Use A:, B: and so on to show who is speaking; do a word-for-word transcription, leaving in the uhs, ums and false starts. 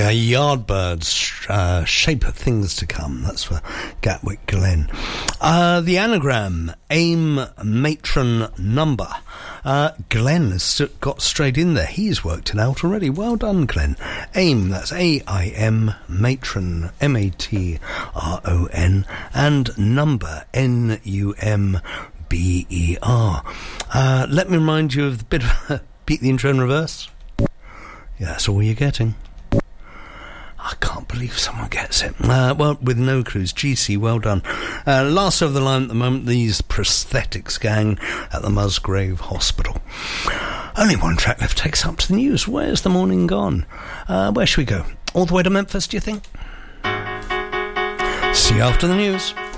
A: Uh, Yardbirds, uh, Shape of Things to Come. That's for Gatwick Glen. Uh, the anagram, AIM Matron Number. Uh, Glenn has st- got straight in there. He's worked it out already. Well done, Glenn. AIM, that's A I M, Matron, M A T R O N, and Number, N U M B E R. Uh, let me remind you of the bit of beat the intro in reverse. Yeah, that's all you're getting. I can't believe someone gets it. Uh, well, with no clues. G C, well done. Uh, last over the line at the moment, these prosthetics gang at the Musgrave Hospital. Only one track left takes up to the news. Where's the morning gone? Uh, where should we go? All the way to Memphis, do you think? See you after the news.